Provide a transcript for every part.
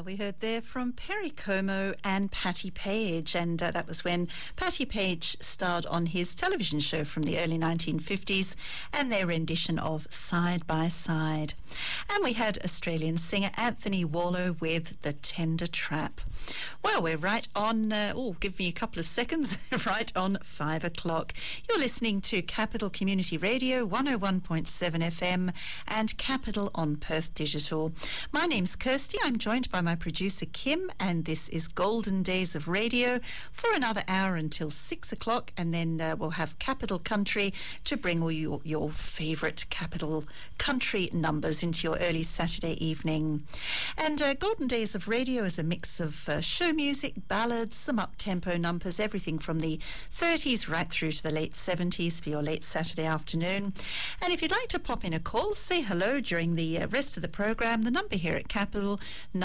We heard there from Perry Como and Patti Page, and that was when Patti Page starred on his television show from the early 1950s and their rendition of Side by Side. And we had Australian singer Anthony Wallow with The Tender Trap. Well, we're right on, give me a couple of seconds, right on 5 o'clock. You're listening to Capital Community Radio, 101.7 FM and Capital on Perth Digital. My name's Kirsty. I'm joined by my producer Kim, and this is Golden Days of Radio for another hour until 6 o'clock, and then we'll have Capital Country to bring all your favourite Capital Country numbers into your early Saturday evening. And Golden Days of Radio is a mix of show music, ballads, some up-tempo numbers, everything from the 30s right through to the late 70s for your late Saturday afternoon. And if you'd like to pop in a call, say hello during the rest of the programme, the number here at Capital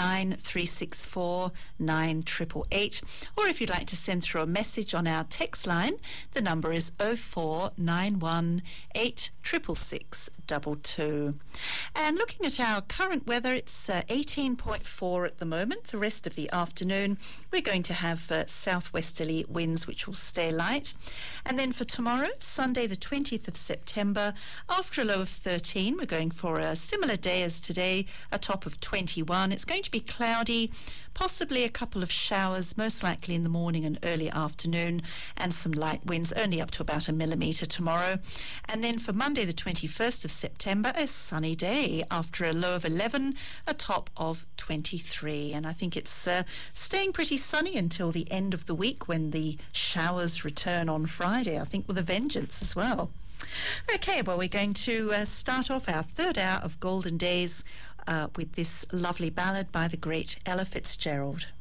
9364 9888, or if you'd like to send through a message on our text line, the number is 0491 866 22. And looking at our current weather, it's 18.4 at the moment. The rest of the afternoon we're going to have southwesterly winds which will stay light. And then for tomorrow, Sunday the 20th of September, after a low of 13, we're going for a similar day as today, a top of 21. It's going to be cloudy, possibly a couple of showers, most likely in the morning and early afternoon, and some light winds, only up to about 1 millimetre tomorrow. And then for Monday the 21st of September, a sunny day after a low of 11, a top of 23. And I think it's staying pretty sunny until the end of the week when the showers return on Friday, I think with a vengeance as well. Okay, well, we're going to start off our third hour of Golden Days with this lovely ballad by the great Ella Fitzgerald.